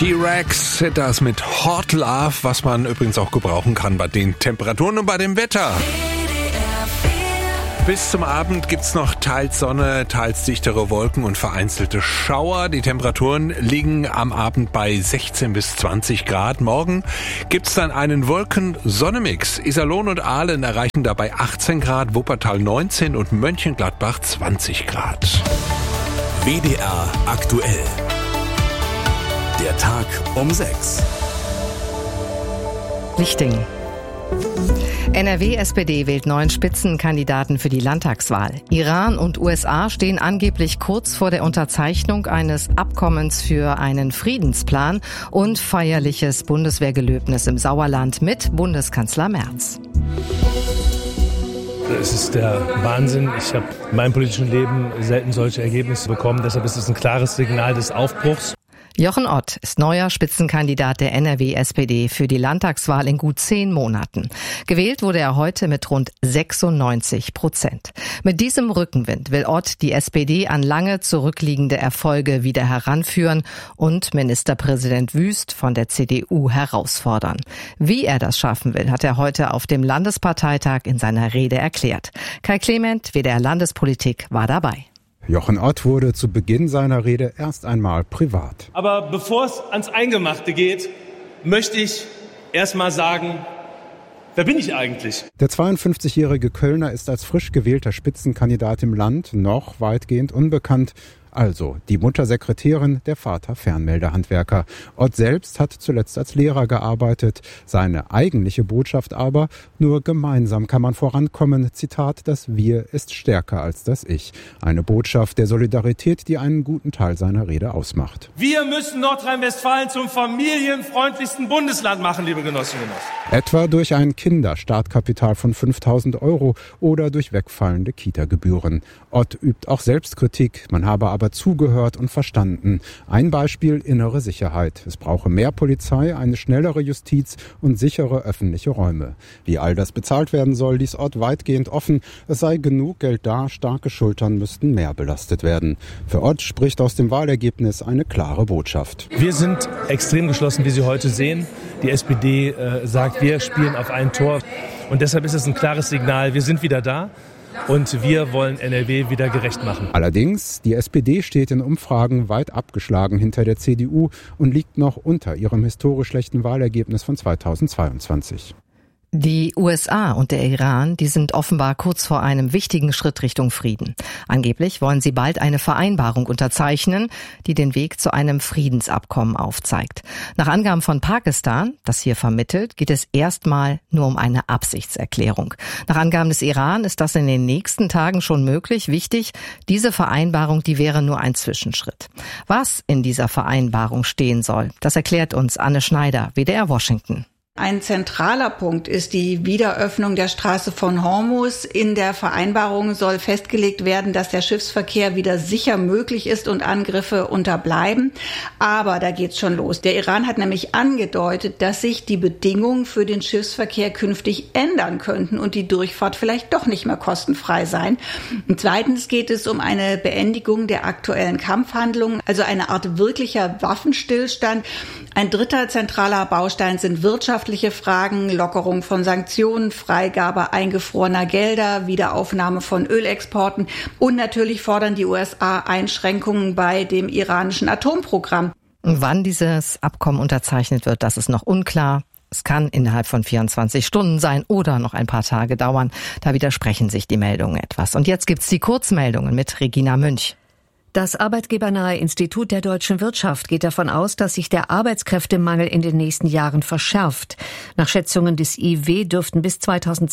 T-Rex, das mit Hot Love, was man übrigens auch gebrauchen kann bei den Temperaturen und bei dem Wetter. Bis zum Abend gibt's noch teils Sonne, teils dichtere Wolken und vereinzelte Schauer. Die Temperaturen liegen am Abend bei 16 bis 20 Grad. Morgen gibt's dann einen Wolken-Sonne-Mix. Iserlohn und Aalen erreichen dabei 18 Grad, Wuppertal 19 und Mönchengladbach 20 Grad. WDR aktuell. Der Tag um 6. Lichting. NRW-SPD wählt neuen Spitzenkandidaten für die Landtagswahl. Iran und USA stehen angeblich kurz vor der Unterzeichnung eines Abkommens für einen Friedensplan und feierliches Bundeswehrgelöbnis im Sauerland mit Bundeskanzler Merz. Es ist der Wahnsinn. Ich habe in meinem politischen Leben selten solche Ergebnisse bekommen. Deshalb ist es ein klares Signal des Aufbruchs. Jochen Ott ist neuer Spitzenkandidat der NRW-SPD für die Landtagswahl in gut 10 Monaten. Gewählt wurde er heute mit rund 96%. Mit diesem Rückenwind will Ott die SPD an lange zurückliegende Erfolge wieder heranführen und Ministerpräsident Wüst von der CDU herausfordern. Wie er das schaffen will, hat er heute auf dem Landesparteitag in seiner Rede erklärt. Kai Clement, WDR Landespolitik, war dabei. Jochen Ott wurde zu Beginn seiner Rede erst einmal privat. Aber bevor es ans Eingemachte geht, möchte ich erst mal sagen, wer bin ich eigentlich? Der 52-jährige Kölner ist als frisch gewählter Spitzenkandidat im Land noch weitgehend unbekannt. Also die Mutter Sekretärin, der Vater Fernmeldehandwerker. Ott selbst hat zuletzt als Lehrer gearbeitet. Seine eigentliche Botschaft aber: nur gemeinsam kann man vorankommen. Zitat: das Wir ist stärker als das Ich. Eine Botschaft der Solidarität, die einen guten Teil seiner Rede ausmacht. Wir müssen Nordrhein-Westfalen zum familienfreundlichsten Bundesland machen, liebe Genossinnen und Genossen. Etwa durch ein Kinderstartkapital von 5.000 € oder durch wegfallende Kita-Gebühren. Ott übt auch Selbstkritik. Man habe aber zugehört und verstanden. Ein Beispiel: innere Sicherheit. Es brauche mehr Polizei, eine schnellere Justiz und sichere öffentliche Räume. Wie all das bezahlt werden soll, ließ Ott weitgehend offen. Es sei genug Geld da, starke Schultern müssten mehr belastet werden. Für Ott spricht aus dem Wahlergebnis eine klare Botschaft. Wir sind extrem geschlossen, wie Sie heute sehen. Die SPD sagt, wir spielen auf ein Tor. Und deshalb ist es ein klares Signal, wir sind wieder da. Und wir wollen NRW wieder gerecht machen. Allerdings, die SPD steht in Umfragen weit abgeschlagen hinter der CDU und liegt noch unter ihrem historisch schlechten Wahlergebnis von 2022. Die USA und der Iran, die sind offenbar kurz vor einem wichtigen Schritt Richtung Frieden. Angeblich wollen sie bald eine Vereinbarung unterzeichnen, die den Weg zu einem Friedensabkommen aufzeigt. Nach Angaben von Pakistan, das hier vermittelt, geht es erstmal nur um eine Absichtserklärung. Nach Angaben des Iran ist das in den nächsten Tagen schon möglich. Wichtig, diese Vereinbarung, die wäre nur ein Zwischenschritt. Was in dieser Vereinbarung stehen soll, das erklärt uns Anne Schneider, WDR Washington. Ein zentraler Punkt ist die Wiederöffnung der Straße von Hormuz. In der Vereinbarung soll festgelegt werden, dass der Schiffsverkehr wieder sicher möglich ist und Angriffe unterbleiben. Aber da geht's schon los. Der Iran hat nämlich angedeutet, dass sich die Bedingungen für den Schiffsverkehr künftig ändern könnten und die Durchfahrt vielleicht doch nicht mehr kostenfrei sein. Und zweitens geht es um eine Beendigung der aktuellen Kampfhandlungen, also eine Art wirklicher Waffenstillstand. Ein dritter zentraler Baustein sind wirtschaftliche Fragen, Lockerung von Sanktionen, Freigabe eingefrorener Gelder, Wiederaufnahme von Ölexporten und natürlich fordern die USA Einschränkungen bei dem iranischen Atomprogramm. Wann dieses Abkommen unterzeichnet wird, das ist noch unklar. Es kann innerhalb von 24 Stunden sein oder noch ein paar Tage dauern. Da widersprechen sich die Meldungen etwas. Und jetzt gibt's die Kurzmeldungen mit Regina Münch. Das arbeitgebernahe Institut der deutschen Wirtschaft geht davon aus, dass sich der Arbeitskräftemangel in den nächsten Jahren verschärft. Nach Schätzungen des IW dürften bis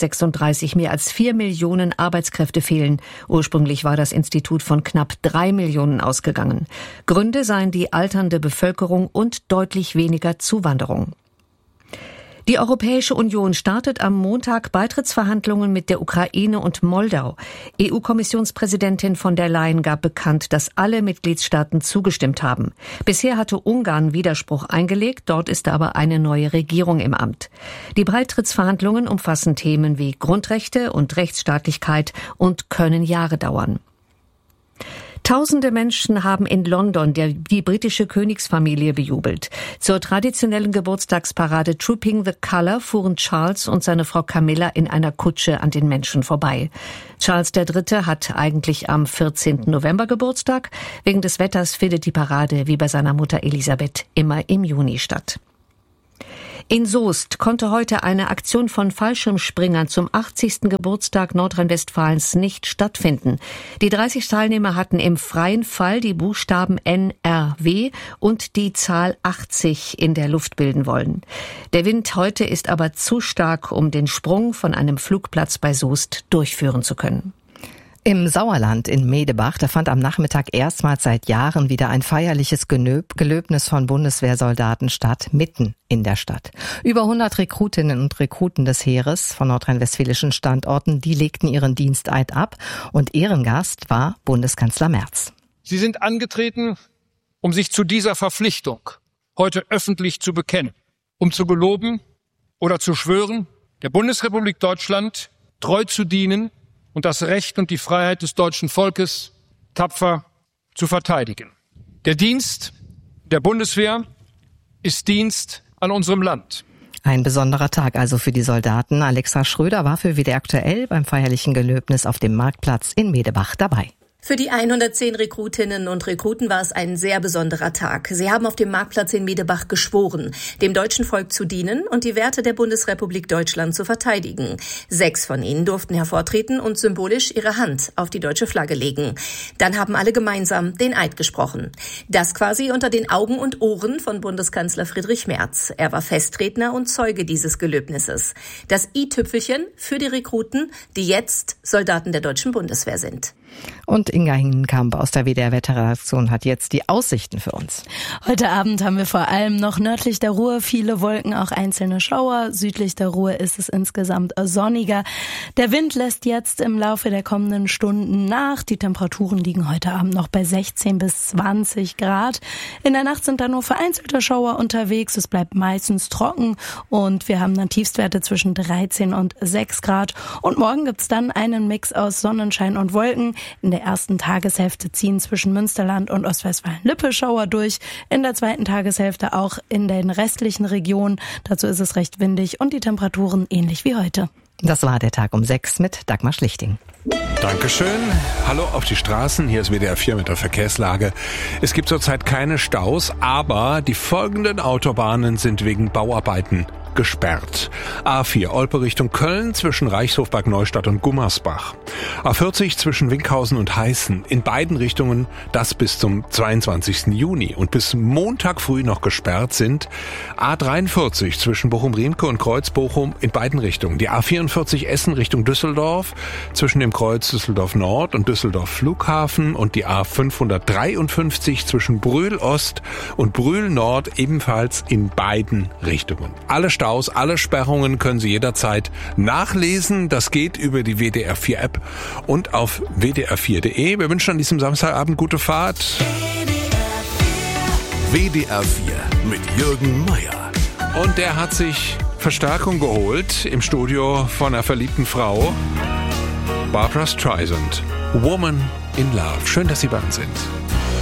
2036 mehr als 4 Millionen Arbeitskräfte fehlen. Ursprünglich war das Institut von knapp 3 Millionen ausgegangen. Gründe seien die alternde Bevölkerung und deutlich weniger Zuwanderung. Die Europäische Union startet am Montag Beitrittsverhandlungen mit der Ukraine und Moldau. EU-Kommissionspräsidentin von der Leyen gab bekannt, dass alle Mitgliedstaaten zugestimmt haben. Bisher hatte Ungarn Widerspruch eingelegt, dort ist aber eine neue Regierung im Amt. Die Beitrittsverhandlungen umfassen Themen wie Grundrechte und Rechtsstaatlichkeit und können Jahre dauern. Tausende Menschen haben in London die britische Königsfamilie bejubelt. Zur traditionellen Geburtstagsparade Trooping the Colour fuhren Charles und seine Frau Camilla in einer Kutsche an den Menschen vorbei. Charles III. Hat eigentlich am 14. November Geburtstag. Wegen des Wetters findet die Parade wie bei seiner Mutter Elisabeth immer im Juni statt. In Soest konnte heute eine Aktion von Fallschirmspringern zum 80. Geburtstag Nordrhein-Westfalens nicht stattfinden. Die 30 Teilnehmer hatten im freien Fall die Buchstaben NRW und die Zahl 80 in der Luft bilden wollen. Der Wind heute ist aber zu stark, um den Sprung von einem Flugplatz bei Soest durchführen zu können. Im Sauerland in Medebach, da fand am Nachmittag erstmals seit Jahren wieder ein feierliches Gelöbnis von Bundeswehrsoldaten statt, mitten in der Stadt. Über 100 Rekrutinnen und Rekruten des Heeres von nordrhein-westfälischen Standorten, die legten ihren Diensteid ab und Ehrengast war Bundeskanzler Merz. Sie sind angetreten, um sich zu dieser Verpflichtung heute öffentlich zu bekennen, um zu geloben oder zu schwören, der Bundesrepublik Deutschland treu zu dienen und das Recht und die Freiheit des deutschen Volkes tapfer zu verteidigen. Der Dienst der Bundeswehr ist Dienst an unserem Land. Ein besonderer Tag also für die Soldaten. Alexa Schröder war für WDR aktuell beim feierlichen Gelöbnis auf dem Marktplatz in Medebach dabei. Für die 110 Rekrutinnen und Rekruten war es ein sehr besonderer Tag. Sie haben auf dem Marktplatz in Medebach geschworen, dem deutschen Volk zu dienen und die Werte der Bundesrepublik Deutschland zu verteidigen. 6 von ihnen durften hervortreten und symbolisch ihre Hand auf die deutsche Flagge legen. Dann haben alle gemeinsam den Eid gesprochen. Das quasi unter den Augen und Ohren von Bundeskanzler Friedrich Merz. Er war Festredner und Zeuge dieses Gelöbnisses. Das i-Tüpfelchen für die Rekruten, die jetzt Soldaten der deutschen Bundeswehr sind. Und Inga Hingenkamp aus der WDR-Wetterredaktion hat jetzt die Aussichten für uns. Heute Abend haben wir vor allem noch nördlich der Ruhr viele Wolken, auch einzelne Schauer. Südlich der Ruhr ist es insgesamt sonniger. Der Wind lässt jetzt im Laufe der kommenden Stunden nach. Die Temperaturen liegen heute Abend noch bei 16 bis 20 Grad. In der Nacht sind da nur vereinzelte Schauer unterwegs. Es bleibt meistens trocken und wir haben dann Tiefstwerte zwischen 13 und 6 Grad. Und morgen gibt's dann einen Mix aus Sonnenschein und Wolken. In der ersten Tageshälfte ziehen zwischen Münsterland und Ostwestfalen-Lippe Schauer durch. In der zweiten Tageshälfte auch in den restlichen Regionen. Dazu ist es recht windig und die Temperaturen ähnlich wie heute. Das war der Tag um 6 mit Dagmar Schlichting. Dankeschön. Hallo auf die Straßen. Hier ist WDR 4 mit der Verkehrslage. Es gibt zurzeit keine Staus, aber die folgenden Autobahnen sind wegen Bauarbeiten gesperrt. A4 Olpe Richtung Köln zwischen Reichshofberg Neustadt und Gummersbach. A40 zwischen Winkhausen und Heißen. In beiden Richtungen das bis zum 22. Juni und bis Montag früh noch gesperrt sind. A43 zwischen Bochum-Riemke und Kreuz-Bochum in beiden Richtungen. Die A44 Essen Richtung Düsseldorf zwischen dem Kreuz Düsseldorf Nord und Düsseldorf Flughafen und die A553 zwischen Brühl Ost und Brühl Nord ebenfalls in beiden Richtungen. Alle Staus, alle Sperrungen können Sie jederzeit nachlesen. Das geht über die WDR 4 App und auf wdr4.de. Wir wünschen an diesem Samstagabend gute Fahrt. WDR 4 mit Jürgen Meier. Und der hat sich Verstärkung geholt im Studio von einer verliebten Frau. Barbra Streisand. Woman in Love. Schön, dass Sie bei uns sind.